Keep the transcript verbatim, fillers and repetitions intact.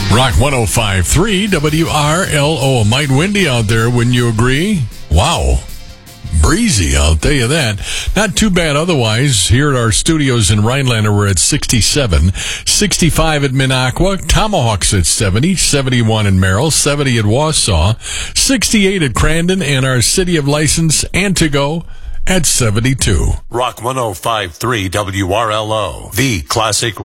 Rock one oh five point three W R L O. Might windy out there, wouldn't you agree? Wow. Breezy, I'll tell you that. Not too bad otherwise. Here at our studios in Rhinelander, we're at sixty-seven. sixty-five at Minocqua. Tomahawk's at seventy. seventy-one in Merrill. seventy at Wausau. sixty-eight at Crandon. And our city of license, Antigo, at seventy-two. Rock one oh five point three W R L O. The classic